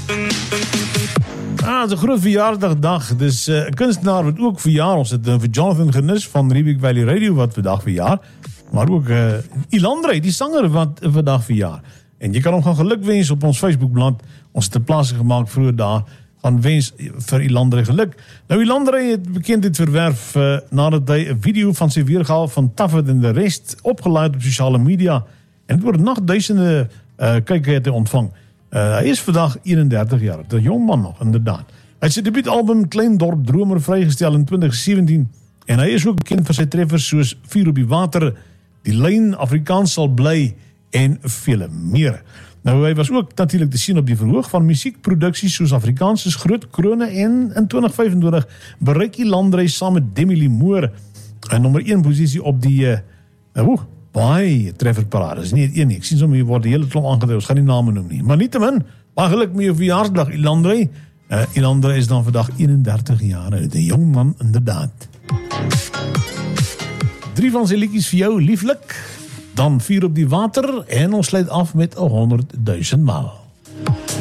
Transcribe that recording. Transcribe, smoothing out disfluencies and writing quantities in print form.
Het is een groot verjaardagdag. Dus een kunstenaar wat ook verjaar. Ons het vir Jonathan Genis van Riebeek Valley Radio wat vandag verjaar. Maar ook Ilandre, die sanger wat vandag verjaar. En jy kan hom gaan geluk wens op ons Facebookblad. Ons het 'n plaasie gemaak vroeër daar. Gaan wens vir Ilandre geluk. Nou Ilandre het bekendheid verwerf nadat hy 'n video van sy weergawe van Tougher Than The Rest opgelaai op sosiale media. En het oor nog duisende kykers het hy ontvang. Hy is vandag 31 jaar. 'n jong man nog, inderdaad. Hy het sy debuutalbum Klein Dorp Dromer vrygestel in 2017. En hy is ook bekend vir sy treffers soos Vuur op die Water, Die Lyn, Afrikaans sal bly en vele meer. Nou, hy was ook natuurlik te sien op die verhoog van musiekproduksies soos Afrikaans is groot krone en in 2025 bereik Ilandre saam met Demi Limoor 'n nommer 1 posisie op die baie trefferparade. Dis nie een nie. Ek sien sommer hier word die hele klomp aangedui. Ons gaan nie name noem nie. Maar nietemin, baie geluk met jou verjaarsdag Ilandre. Ilandre is dan vandag 31 jaar oud. 'n jong man inderdaad. 3 van sy liedjies vir jou lieflik. Dan Vuur op die Water en ons sluit af met 100.000 maal.